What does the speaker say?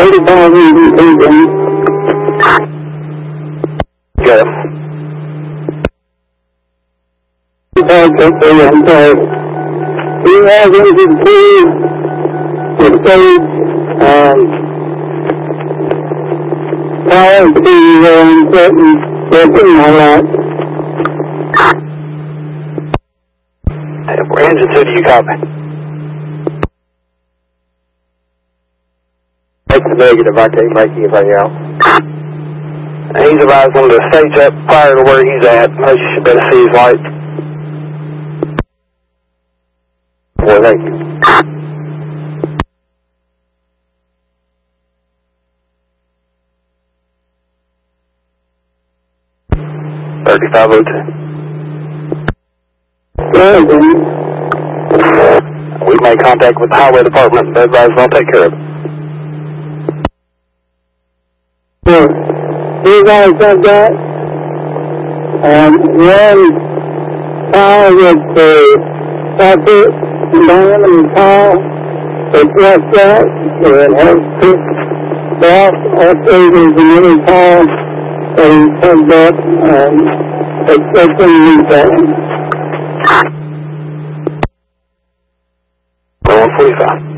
35 people. Yes. We have instituted the state policy certain working on that. Engine 2, do you copy? That's the negative. I can't make anything out. He's advised him to stage up prior to where he's at. You should better see his lights. Well, thank you. We made contact with the highway department. They're advised they'll take care of it. Sure. You guys have that? One car with the puppet down and car, it's left that. It has six back. Also, there's another car that is plugged up. It's open with that. 145.